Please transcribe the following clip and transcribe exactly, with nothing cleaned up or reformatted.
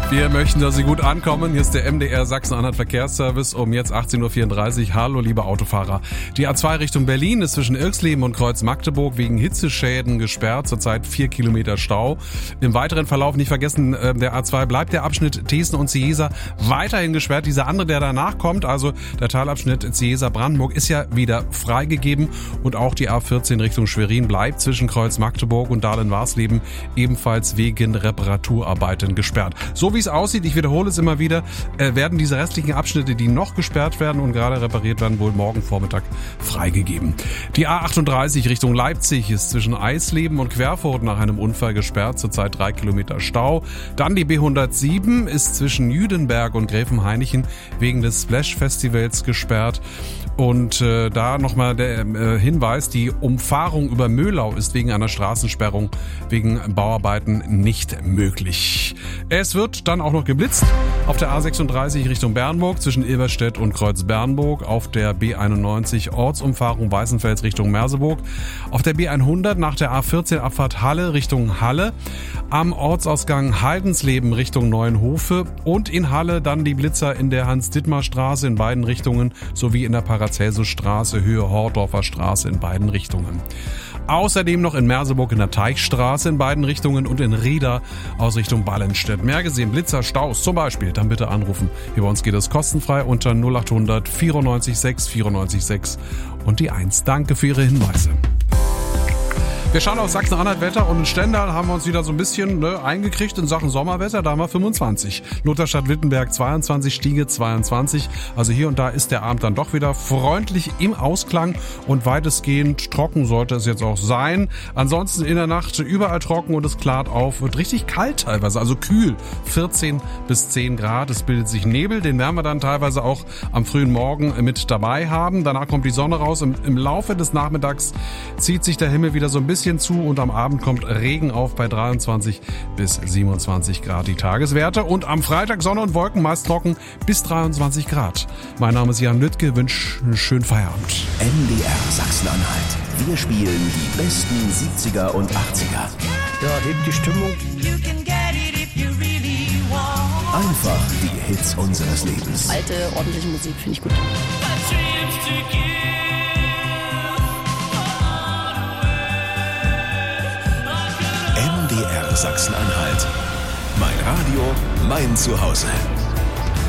Wir möchten, dass Sie gut ankommen. Hier ist der M D R Sachsen-Anhalt Verkehrsservice um jetzt achtzehn Uhr vierunddreißig. Hallo, liebe Autofahrer. Die A zwei Richtung Berlin ist zwischen Irxleben und Kreuz Magdeburg wegen Hitzeschäden gesperrt. Zurzeit vier Kilometer Stau. Im weiteren Verlauf nicht vergessen, der A zwei bleibt der Abschnitt Thesen und Ciesa weiterhin gesperrt. Dieser andere, der danach kommt, also der Teilabschnitt Ciesa-Brandenburg, ist ja wieder freigegeben. Und auch die A vierzehn Richtung Schwerin bleibt zwischen Kreuz Magdeburg und Dahlen-Warsleben ebenfalls wegen Reparaturarbeiten gesperrt. So wie es aussieht, ich wiederhole es immer wieder, äh, werden diese restlichen Abschnitte, die noch gesperrt werden und gerade repariert werden, wohl morgen Vormittag freigegeben. Die A achtunddreißig Richtung Leipzig ist zwischen Eisleben und Querfurt nach einem Unfall gesperrt, zurzeit drei Kilometer Stau. Dann die B hundertsieben ist zwischen Jüdenberg und Gräfenhainichen wegen des Splash-Festivals gesperrt. Und äh, da nochmal der äh, Hinweis, die Umfahrung über Möhlau ist wegen einer Straßensperrung, wegen Bauarbeiten nicht möglich. Es wird dann auch noch geblitzt auf der A sechsunddreißig Richtung Bernburg zwischen Ilberstedt und Kreuz-Bernburg, auf der B einundneunzig Ortsumfahrung Weißenfels Richtung Merseburg, auf der B hundert nach der A vierzehn Abfahrt Halle Richtung Halle, am Ortsausgang Heidensleben Richtung Neuenhofe und in Halle dann die Blitzer in der Hans-Dittmar-Straße in beiden Richtungen sowie in der Paracelsus-Straße Höhe Hordorfer Straße in beiden Richtungen. Außerdem noch in Merseburg in der Teichstraße in beiden Richtungen und in Rieda aus Richtung Ballenstedt. Mehr gesehen, Blitzer, Staus zum Beispiel, dann bitte anrufen. Hier bei uns geht es kostenfrei unter null achthundert vierundneunzig sechs vierundneunzig sechs und die eins. Danke für Ihre Hinweise. Wir schauen auf Sachsen-Anhalt-Wetter und in Stendal haben wir uns wieder so ein bisschen ne, eingekriegt in Sachen Sommerwetter. Da haben wir fünfundzwanzig. Lutherstadt-Wittenberg zweiundzwanzig, Stiege zweiundzwanzig. Also hier und da ist der Abend dann doch wieder freundlich im Ausklang und weitestgehend trocken sollte es jetzt auch sein. Ansonsten in der Nacht überall trocken und es klart auf. Wird richtig kalt teilweise, also kühl. vierzehn bis zehn Grad. Es bildet sich Nebel, den werden wir dann teilweise auch am frühen Morgen mit dabei haben. Danach kommt die Sonne raus. Im, im Laufe des Nachmittags zieht sich der Himmel wieder so ein bisschen zu und am Abend kommt Regen auf bei dreiundzwanzig bis siebenundzwanzig Grad die Tageswerte und am Freitag Sonne und Wolken, meist trocken bis dreiundzwanzig Grad. Mein Name ist Jan Lüttke, wünsche einen schönen Feierabend. M D R Sachsen-Anhalt. Wir spielen die besten siebziger und achtziger. Ja, hebt die Stimmung. Einfach die Hits unseres Lebens. Alte, ordentliche Musik finde ich gut. M D R Sachsen-Anhalt. Mein Radio, mein Zuhause.